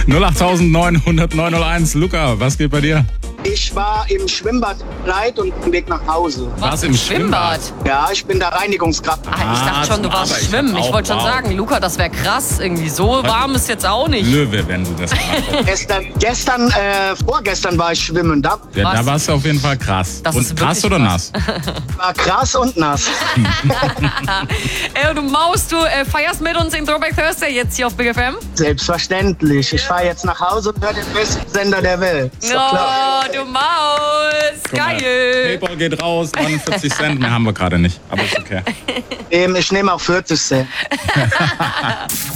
08900 901. Luca, was geht bei dir? Ich war im Schwimmbad Leid und auf dem Weg nach Hause. Was im Schwimmbad? Ja, ich bin da Reinigungskraft. Ich dachte schon, du warst schwimmen. Ich wollte schon sagen, Luca, das wäre krass. Irgendwie so warm ist jetzt auch nicht. Löwe, wenn du das machst. Vorgestern war ich schwimmen. Da Ja, da warst du auf jeden Fall krass. Das Und ist krass wirklich oder krass. nass? war krass und nass. Du Maus, du feierst mit uns in Throwback Thursday jetzt hier auf Big FM? Selbstverständlich. Ich fahre jetzt nach Hause und höre den besten Sender der Welt. Ist doch klar. Oh, du Maus. Guck mal, Geil. PayPal geht raus, 49 Cent. Mehr haben wir gerade nicht. Aber ist okay. Ich nehme auch 40 Cent.